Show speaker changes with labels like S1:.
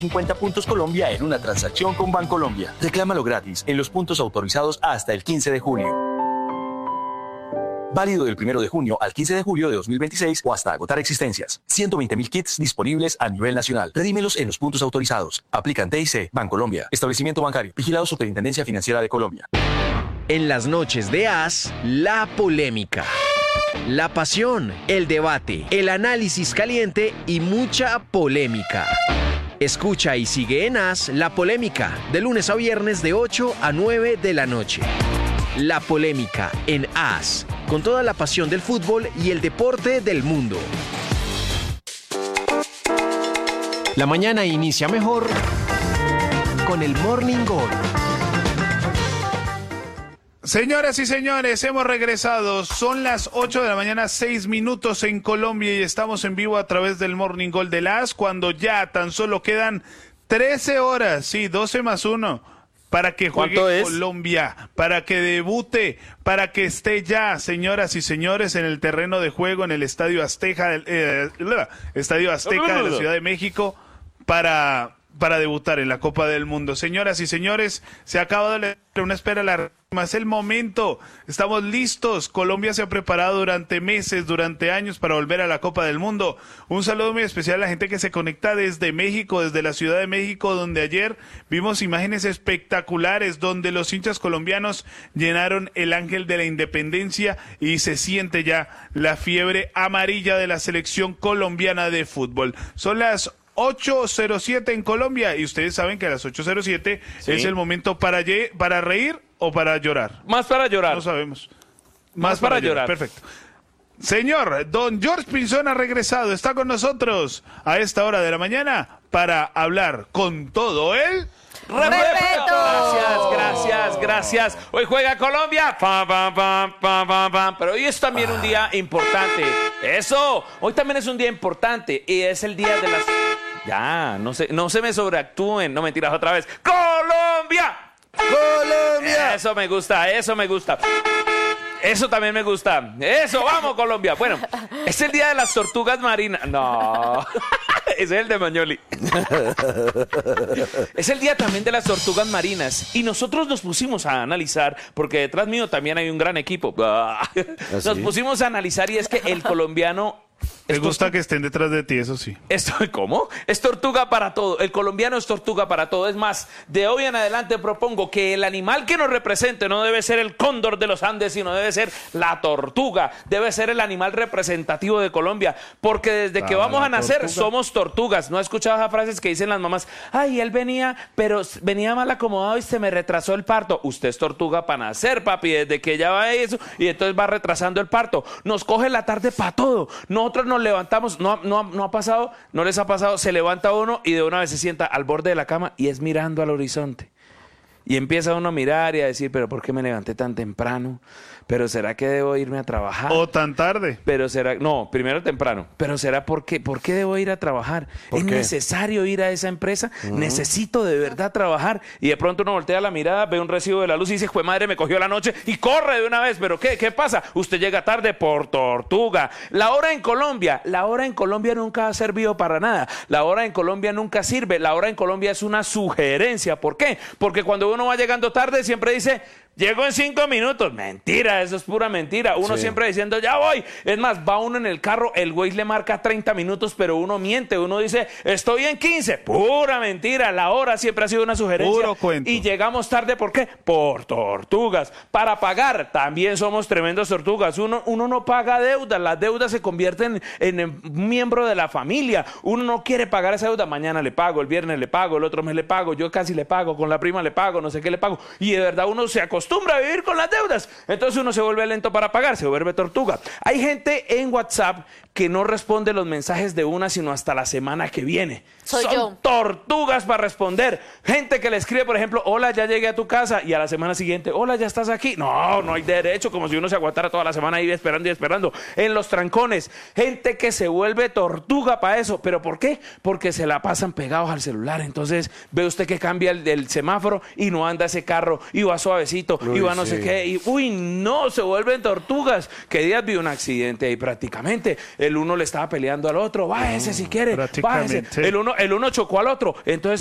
S1: 50 puntos Colombia en una transacción con Bancolombia. Reclámalo gratis en los puntos autorizados hasta el 15 de junio. Válido del 1 de junio al 15 de julio de 2026 o hasta agotar existencias. 120.000 kits disponibles a nivel nacional. Redímelos en los puntos autorizados. Aplican TIC, Bancolombia. Establecimiento bancario. Vigilado Superintendencia Financiera de Colombia.
S2: En las noches de AS, la polémica. La pasión, el debate, el análisis caliente y mucha polémica. Escucha y sigue en AS La Polémica, de lunes a viernes de 8 a 9 de la noche. La Polémica en AS, con toda la pasión del fútbol y el deporte del mundo. La mañana inicia mejor con el Morning Gol.
S3: Señoras y señores, hemos regresado. Son las 8 de la mañana, 6 minutos en Colombia y estamos en vivo a través del Morning Gol de las, cuando ya tan solo quedan 13 horas, sí, 12 más 1, para que juegue Colombia, para que debute, para que esté ya, señoras y señores, en el terreno de juego, en el Estadio Azteca, Estadio Azteca de la Ciudad de México, para debutar en la Copa del Mundo. Señoras y señores, se acaba de una espera larga. Es el momento, estamos listos. Colombia se ha preparado durante meses, durante años para volver a la Copa del Mundo. Un saludo muy especial a la gente que se conecta desde México, desde la Ciudad de México, donde ayer vimos imágenes espectaculares, donde los hinchas colombianos llenaron el Ángel de la Independencia y se siente ya la fiebre amarilla de la selección colombiana de fútbol. Son las 8:07 en Colombia y ustedes saben que a las 8:07 es el momento para reír o para llorar.
S4: Más para llorar.
S3: No sabemos. Más para llorar. Perfecto. Señor, don George Pinzón ha regresado, está con nosotros a esta hora de la mañana para hablar con todo él.
S4: ¡Respeto! Gracias. Hoy juega Colombia. Pero hoy es también un día importante. ¡Eso! Hoy también es un día importante y es el día de las... Ya, no se me sobreactúen. No, mentiras, otra vez. ¡Colombia! Eso me gusta. Eso también me gusta. Eso, vamos, Colombia. Bueno, es el día de las tortugas marinas. No, ese es el de Mañoli. Es el día también de las tortugas marinas. Y nosotros nos pusimos a analizar, porque detrás mío también hay un gran equipo. Nos pusimos a analizar y es que el colombiano...
S3: Me gusta que estén detrás de ti, eso sí.
S4: ¿Cómo? Es tortuga para todo. El colombiano es tortuga para todo. Es más, de hoy en adelante propongo que el animal que nos represente no debe ser el cóndor de los Andes, sino debe ser la tortuga. Debe ser el animal representativo de Colombia. Porque desde que vamos a nacer somos tortugas. ¿No has escuchado esas frases que dicen las mamás? Ay, él venía, pero venía mal acomodado y se me retrasó el parto. Usted es tortuga para nacer, papi. Desde que ya va eso y entonces va retrasando el parto. Nos coge la tarde para todo. Nosotros nos levantamos, no ha pasado, no les ha pasado, se levanta uno y de una vez se sienta al borde de la cama y es mirando al horizonte. Y empieza uno a mirar y a decir, pero ¿por qué me levanté tan temprano? ¿Pero será que debo irme a trabajar?
S3: ¿O tan tarde?
S4: Pero será, no, primero temprano. Pero será ¿por qué debo ir a trabajar? ¿Es necesario ir a esa empresa? ¿Necesito de verdad trabajar? Y de pronto uno voltea la mirada, ve un recibo de la luz y dice, ¡jue madre, me cogió la noche! Y corre de una vez. ¿Pero qué pasa? Usted llega tarde por tortuga. La hora en Colombia nunca ha servido para nada. La hora en Colombia nunca sirve. La hora en Colombia es una sugerencia. ¿Por qué? Porque cuando uno va llegando tarde siempre dice... Llego en 5 minutos. Mentira, eso es pura mentira. Uno siempre diciendo, ya voy. Es más, va uno en el carro, el güey le marca 30 minutos, pero uno miente. Uno dice, estoy en 15. Pura mentira. La hora siempre ha sido una sugerencia.
S3: Puro cuento.
S4: Y llegamos tarde, ¿por qué? Por tortugas. Para pagar, también somos tremendos tortugas. Uno no paga deudas. Las deudas se convierten en miembro de la familia. Uno no quiere pagar esa deuda. Mañana le pago, el viernes le pago, el otro mes le pago, yo casi le pago, con la prima le pago, no sé qué le pago. Y de verdad uno se acostumbra a vivir con las deudas. Entonces uno se vuelve lento para pagar, se vuelve tortuga. Hay gente en WhatsApp que no responde los mensajes de una, sino hasta la semana que viene. Son tortugas para responder. Gente que le escribe, por ejemplo, hola, ya llegué a tu casa, y a la semana siguiente, hola, ya estás aquí. No hay derecho, como si uno se aguantara toda la semana ahí esperando. En los trancones, gente que se vuelve tortuga para eso. ¿Pero por qué? Porque se la pasan pegados al celular. Entonces ve usted que cambia el semáforo y no anda ese carro, y va suavecito, y va no sé qué, y se vuelven tortugas. Que días vi un accidente ahí prácticamente. El uno le estaba peleando al otro, bájese si quiere, bájese. El uno el uno chocó al otro. Entonces